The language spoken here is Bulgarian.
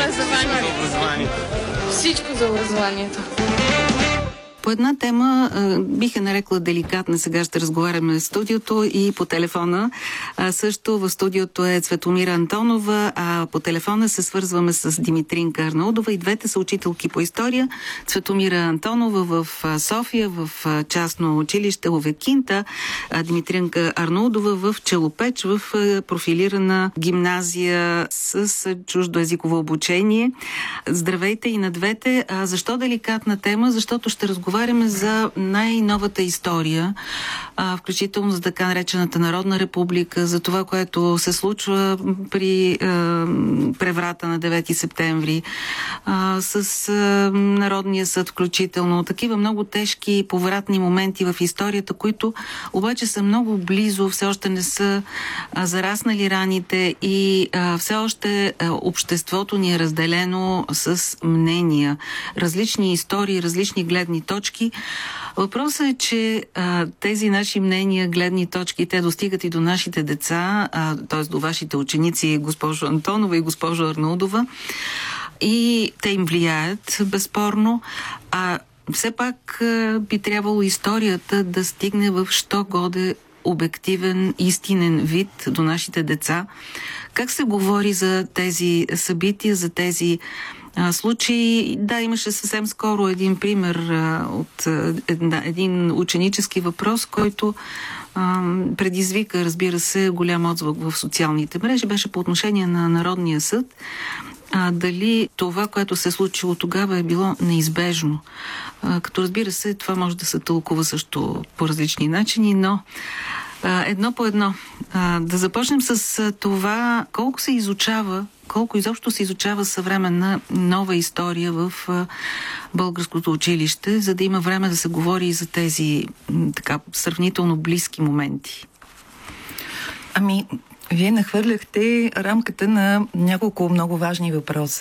Образование. Всичко за образованието. По една тема бих е нарекла деликатна. Сега ще разговаряме в студиото и по телефона. Също в студиото е Цветомира Антонова, а по телефона се свързваме с Димитринка Арнаудова. И двете са учителки по история. Цветомира Антонова в София, в частно училище Овекинта, Димитринка Арнаудова в Челопеч, в профилирана гимназия с чуждоезиково обучение. Здравейте и на двете. Защо деликатна тема? Защото ще разговаряме за най-новата история, включително за така наречената Народна република, за това, което се случва при преврата на 9 септември, с Народния съд включително. Такива много тежки повратни моменти в историята, които обаче са много близо, все още не са зараснали раните и все още обществото ни е разделено с мнения. Различни истории, различни гледни точки. Въпросът е, че тези наши мнения, гледни точки, те достигат и до нашите деца, т.е. до вашите ученици, госпожо Антонова и госпожо Арнаудова, и те им влияят, безспорно. Все пак би трябвало историята да стигне в що годе обективен, истинен вид до нашите деца. Как се говори за тези събития, за тези случаи? Да, имаше съвсем скоро един пример от един ученически въпрос, който предизвика, разбира се, голям отзвук в социалните мрежи. Беше по отношение на Народния съд. Дали това, което се е случило тогава, е било неизбежно. Като разбира се, това може да се тълкува също по различни начини, но едно по едно. Да започнем с това колко изобщо се изучава съвременна нова история в българското училище, за да има време да се говори и за тези така сравнително близки моменти. Вие нахвърляхте рамката на няколко много важни въпроса.